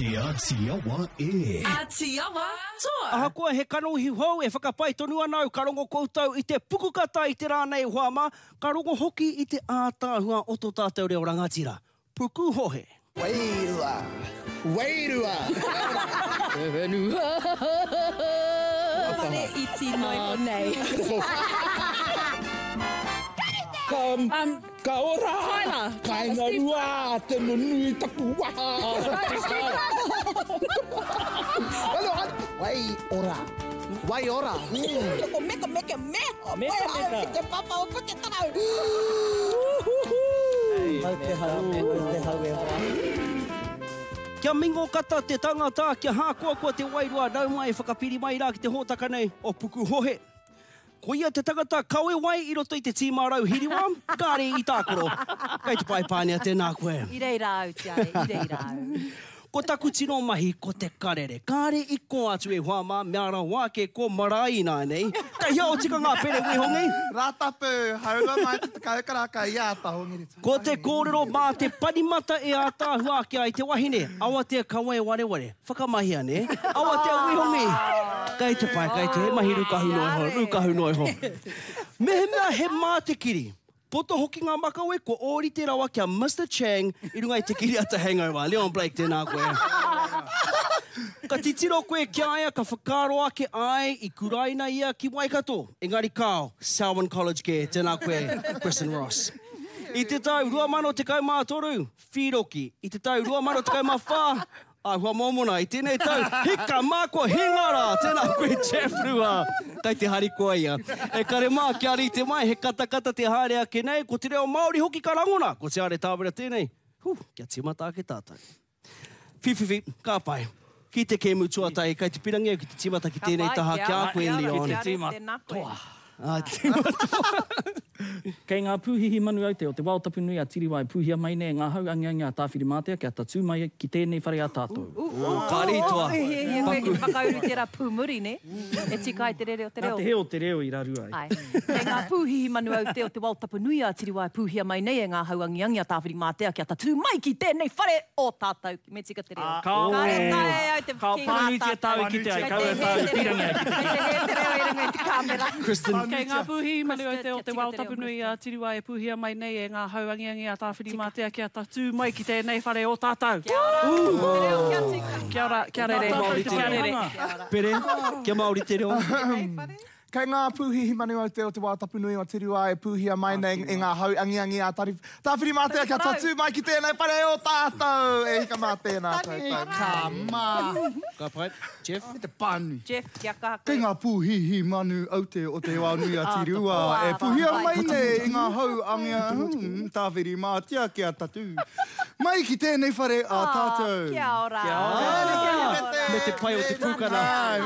Te Atiawa e. Atiawa toa. Aha koa he karongo hiuhau e whakapai tonu ana au karongo koutou i te pukukata i te rānei whama, karongo hoki i te ātāhua o tō tātou reo rangatira. Puku hohe. Wairua. Wairua. Whenua. Whare iti noi o nei. Ka ora. Tyler. Kainga rua. Te nunui taku waha. Wai ora. Wai ora. Meka. Meka. Te papa o puke tarau. Mau te hau e ora. Kia mingo kata te tangata, kia hākua te wairua, nau mai whakapiri mai rā ki te hōtaka nei o puku hohe. Ko ia te tangata kaue wai i roto i te tīmārau hiriwa, kāre i tākoro. Kei te pai pānea tēnā koe. I reira au, tiare, i reira au. Ko taku tino mahi ko te karere. Kāre i ko atu e whama, mea rā wāke ko marae nā nei. Ka hia o tika ngā pere wehongi. Rātapu, haura mai te kaukaraka i ātahongi. Ko te kōrero mā te panimata e ātāhua ki ai te wahine. Awa te kawe wareware. Whakamahia ne. Awa te wehongi. Kei te pai, kei te he mahi rukahu noi ho. Mehe mea he mā te kiri. Poto hoki ngā makawe ko ori te rawa kia Mr. Chang i runga i te kiri ata hangover. Leon Blake tēnā koe. Ka titiro koe kia aia ka whakaro ake ai i kuraina ia ki Waikato. Engari kao, Selwyn College ke tēnā koe, Kristen Ross. I te tau 2013, Whiroki. I te tau 2014, Ahua Momona. I tēnei tau, Hika Mākua Hingara, tēnā koe Jeff Rua. Kei te hari koa ia. E kare mā, kia rite mai, he katakata te haere ake nei, ko te reo Māori hoki ka rangona, ko te are tāwera tēnei. Kia timata ake tātou. Whiwhiwhi, ka pai. Ki te kēmu tuatai, kei te pirangi au ki te timata ki tēnei taha kia koe Leon. Ki te timatoa. Timatoa. Kei ngā pūhihi manu au te o te waotapu nui a tiriwa e pūhia mai nei ngā hau angiangi a tāwhiri mātea kia tatū mai ki tēnei whare a tātou. Kārītoa. He whakauru tērā pūmuri, ne? E tika ai te reo te reo. Nā te heo te reo i rarua ai. Kei ngā pūhihi manu au te o te waotapu nui a tiriwa e pūhia mai nei e ngā hau angiangi a tāwhiri mātea kia tatū mai ki tēnei whare o tātou. Me tika te reo. Kāre tae au te Ka pānui te tau ki te ai, kau e tau i pirangi ai. Kei te reo i runga i te kāmera. Kei ngā pūhihi manu au te o te waotapu nui a tiriwa e pūhia mai nei e ngā hau angiangi a tāwhiri mātea kia tatū mai ki tēnei whare o tātou. Kia ora. Te reo kia tika. Kia ora, kia rere. Kia rere. Pere, kia Māori te reo. Kei ngā pūhihi manu au te o te wātapu nui o Tirua e pūhia mai nei e ngā hau angiangi a tāwhiri mātea kia tatū mai ki tēnei whare o tātou. E hika mā tēnā tātou. Ka mā. Ka pai, Jeff. Te pānui. Jeff, kia kaha Kei ngā pūhihi manu au te o te wānui a Tirua e pūhia mai nei e ngā hau angiangi tāwhiri mātea kia tatū. Mai ki tēnei whare a tātou. Kia ora. Me te pai o te pūkara.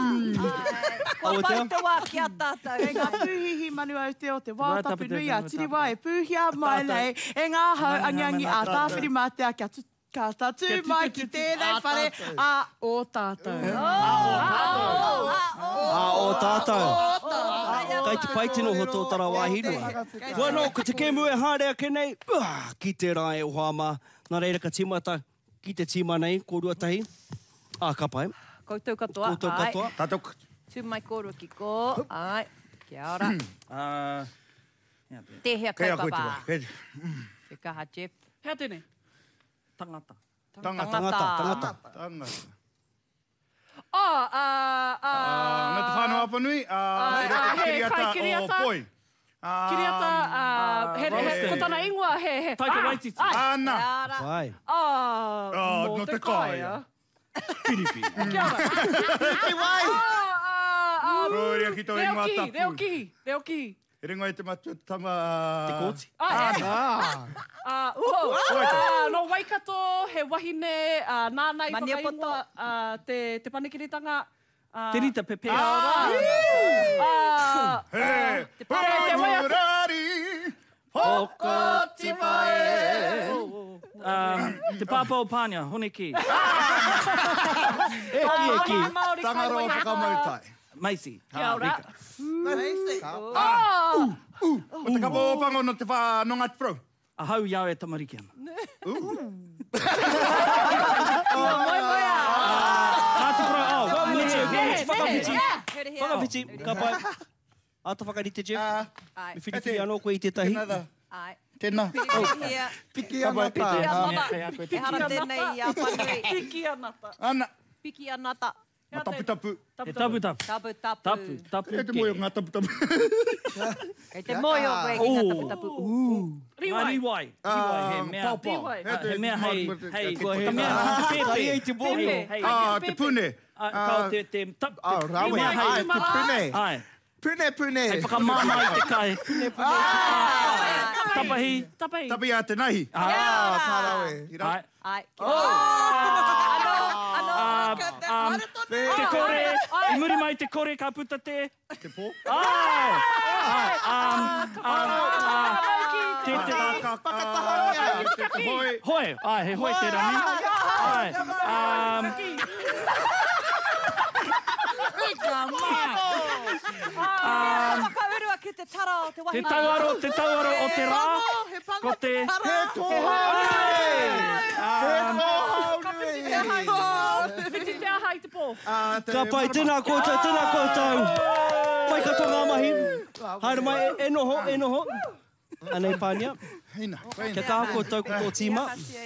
Ko pai te wā kia tātou. E ngā pūhihi manu au te o te wātapu nui a tiriwa e pūhia mai nei e ngā hau angiangi a tāwhiri mātea kia tatū mai ki tēnei whare a o tātou. A o tātou. Kei te pai tino ho tō tara wāhirua. Bueno, ko te kēmu e haere ake nei, ki te rā e ohama. Nā reira ka timata ki te tima nei, ko ruatahi. Ka pai. Koutou katoa. Koutou katoa. Tātou. Tū mai kōrua ki ko. Ai, kia ora. Te hea Kei a koe kaupapa. te wā. Te kaha Jeff. Hea tēnei. Tangata. Tangata. Ngā te whānau apa nui. Kiriata. O poi. Kiriata, ko tana ingoa he. Taika Waititi. Ana. Pai. No te kāia. Piripi. Kia ora. Te wai. Roria ki tō ingoa tapu. Reo ki. E ringo e te matu tama... Te kōti. No Waikato, he wahine, nānai Maniapoto. whakaingoa, te panekiritanga. Te rita pepe. He! Pōmurari! Hokoti mai! Te pāpau pānia, hone ki. Eki. Tangaro whakamautai. Maisi. Kia ora. O te kapopango no te whanonga te pro. A hau iau e tamariki ana. Moi, moi, Whakawhiti, ka pai. Ata whakarite, Jeff. Me whiriwhiri anō koe i tētahi. Tēnā. Piki anata. E hara tēnei i a whanui. Piki anata. Ana. Piki anata. Ngā tapu-tapu. Te tapu-tapu. Tapu-tapu. Tapu-tapu. E te moio ngā tapu-tapu. Kei te moio koe ki ngā tapu-tapu. Riwai. Riwai. He mea. Riwai. He mea hei. Hei. Ko he Ka mea mea. te pepe. Kai ei te mohi. Hei. Te pune. Kau te tap. Rawe, Mea hei. ai, te pune. Ai. Pune, pune. Hei whakamama i te kai. Tapahi. Tapahi. Tapi a te nahi. Parawe. Ai. Ai. Te kore. I muri mai te kore ka puta te. Te pō. Ai. Te Te hoi. hoi. Ai, he hoi te rangi. Ai. Whakaurua ki te tara o te wahi. Te tauaro o te rā. Ko te... He kohaunui. Piti te aha i te pō. Ka pai, tēnā koutou. Mai ka tonga mahi. Haere mai, e noho. Anei pānia. Hina. Kia kaha koutou ko tō tīma.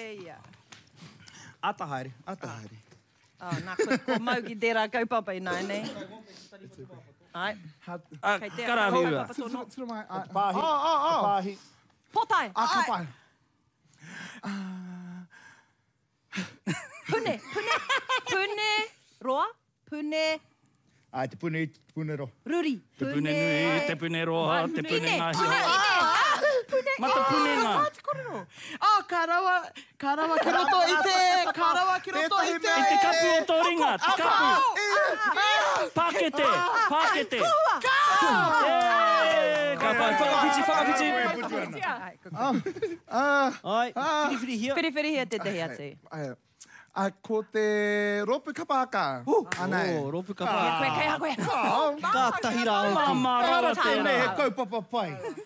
Ata haere. Nā ko mau ki tērā kaupapa i nai, nei. Ai. Karawhiua. Tira mai. Pāhi. Pāhi. Potai. Ka pai. Pune. Roa. Pune. Ai, te pune ro. Ruri. Te pune nui, te pune roa, te pune ngahi. Mata pune ngā. Karawa ki roto i te. Karawa ki roto i te. I te kapu o tō ringa, te kapu. Pakete. Ka pai, whakawhiti. Ai, whiriwhiri hia. Whiriwhiri hia te tehi atu. Ko te ropu kapaka. Anai. Ropu ka pai. Koe. Ka tahi rā o. Mama rawa Nei, he tēnā. kaupapa pai.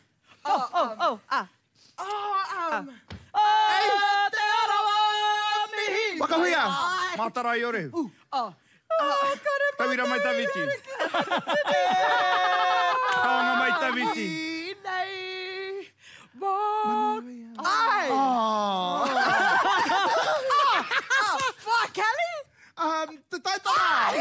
Te arawa mihi. Wakahuia. Mātarai ore. Tawira mai tawiti. Kaonga mai tawiti. Nei. Ai. Kelly? Te taitara.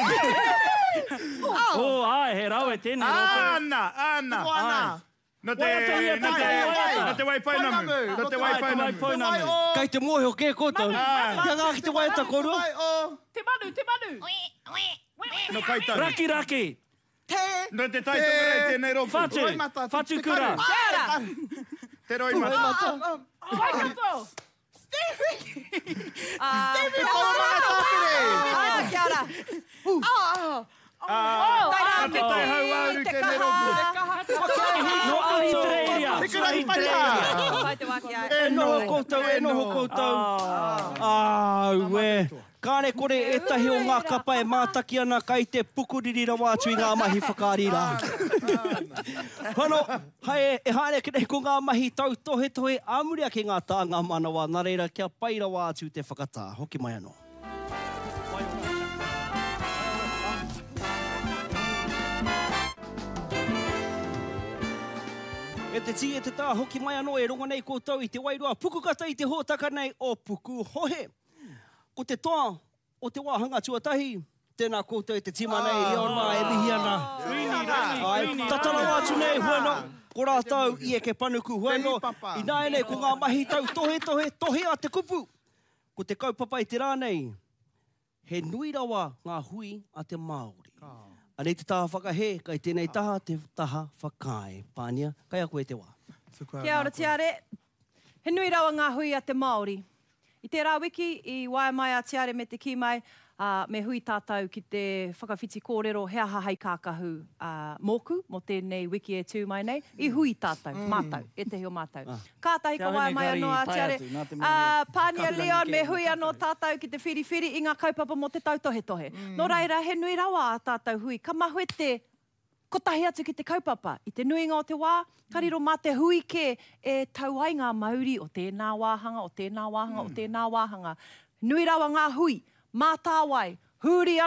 Ai, he rawe tēnei. Ana. No te waipai namu. Kai te mohe o kē koutou. Kia ngā ki te waita korua. Te manu. No kaitari. Raki. No te taitamere tēnei ropu. Fatu kura. Te roi mata. Stevie! Stevie, Kia ora. Te tai hau auru tēnei ropu. No ai treiria. Pai te waki ai. E noho koutou. Ue. Kāne kore etahi o ngā kapa e mātaki ana kai te pukuriri rawa atu i ngā mahi whakārira. Hano, e haere ki nei ko ngā mahi tau tohe amuria ki ngā tāngā manawa. Nā reira kia pai rawa atu te whakatā. Hoki mai anō. E te ti e te tā hoki mai anō e rongo nei koutou i te wairua pukukata i te hōtaka nei o Puku Hohe. Ko te toa o te wāhanga tuatahi, tēnā koutou i te tima nei, Leona e mihi ana. Tatara wātu nei, hueno, ko rātau i e ke panuku, hueno, i nāe nei ko ngā mahi tau tohe a te kupu. Ko te kaupapa i te rā nei, he nui rawa ngā hui a te Māori. Anei te taha whakahe, kai tēnei taha te taha whakae. Pānia, kai a koe te wā. Kia ora tiare. He nui rawa ngā hui a te Māori. I tērā wiki, i wae mai a tiare me te ki mai, me hui tātou ki te whakawhiti kōrero hea hahai kākahu mōku, mo tēnei wiki e tū mai nei, i hui tātou, mātou, e te heo mātou. Kātahi ka wae mai anō a tiare. Pānia Leon, me hui anō tātou ki te whiriwhiri i ngā kaupapa mo te tautohe. Nō reira, he nui rawa a tātou hui. Ka mahue te kotahi atu ki te kaupapa. I te nuinga o te wā, kariro mā te huike e tauai ngā mauri o tēnā wāhanga. Nui rawa ngā hui, mā tāwai, huri ana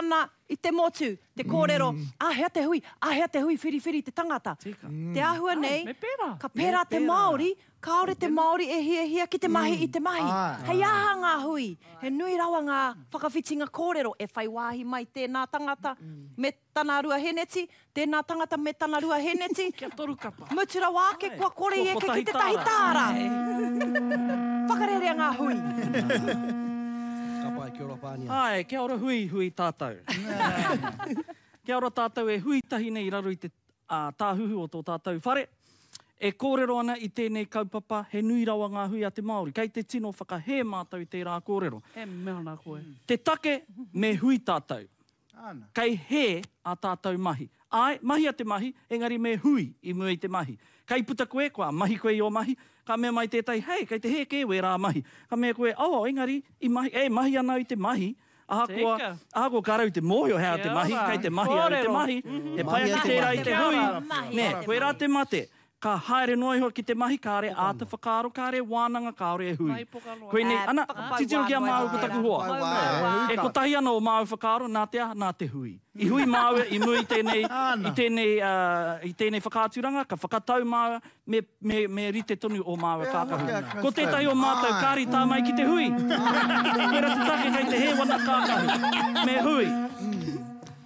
I te motu, te kōrero, hea te hui, whiri, te tangata. Te āhua nei, ka pērā te Māori, kaore te Māori e hia ki te mahi i te mahi. Hei aha ngā hui, he nui rawa ngā whakawhitinga kōrero, e whai wāhi mai tēnā tangata me tana rua heneti, tēnā tangata me tana rua heneti. Kia toru kapa. Mutura wāke kua kore i eke ki te tahi tāra. Whakarere ngā hui. Kapai, kia ora pānia. Ai, kia ora hui tātou. Kia ora tātou e hui tahi nei raro i te tāhuhu o tō tātou whare. E kōrero ana i tēnei kaupapa, he nui rawa ngā hui a te Māori. Kei te tino whakahē mātou i te rā kōrero. He mea nā koe. Mm. Te take me hui tātou. Kei he a tātou mahi. Ai, mahi a te mahi, engari me hui i mua i te mahi. Kei puta koe, kua mahi koe i o mahi, ka mea mai tētai, hei, kei te he kewe rā mahi. Ka mea koe, engari, i mahi, mahi ana i te mahi. Aha ko karau te mōhio hea te mahi, kei te mahi au te mahi, he pai aki tērā i te hui. Nē, koe rā te mate. Ka haere noa iho ki te mahi, ka re āta whakaaro, ka re wānanga, ka re hui. Koe nei, ana, titiro ki a māu ko taku hoa. E ko tahi ana o māu whakaaro, nā te aha, nā te hui. I hui māu, i mui i tēnei whakāturanga, ka whakatau māu, me rite tonu o māu kākahu. Ko tētahi o mātou, kāri tā mai ki te hui. Kera te take kei te he wana kākahu, me hui.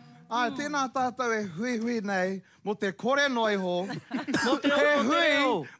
Tēnā tātou e hui nei, mo te kore noi ho. Mo te hui,